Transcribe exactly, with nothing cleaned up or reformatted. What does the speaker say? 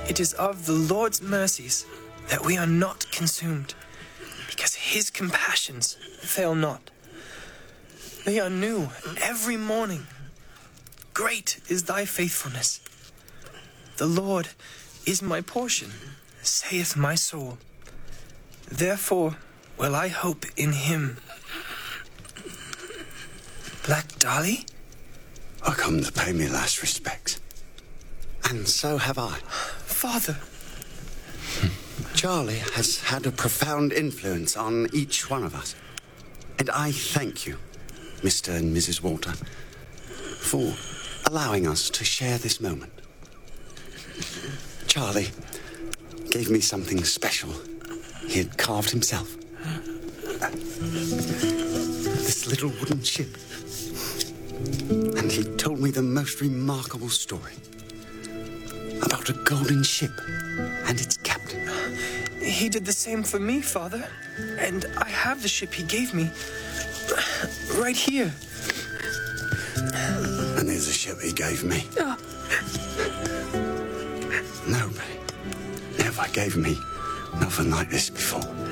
It is of the Lord's mercies that we are not consumed, because his compassions fail not. They are new every morning. Great is thy faithfulness. The Lord is my portion, saith my soul. Therefore will I hope in him. Black Dolly? I come to pay me last respects. And so have I. Father. Charlie has had a profound influence on each one of us. And I thank you, Mister and Missus Walter, for allowing us to share this moment. Charlie gave me something special he had carved himself. This little wooden ship. And he told me the most remarkable story about a golden ship and its captain. He did the same for me, Father. And I have the ship he gave me right here. And there's a ship he gave me. Oh. Nobody ever gave me nothing like this before.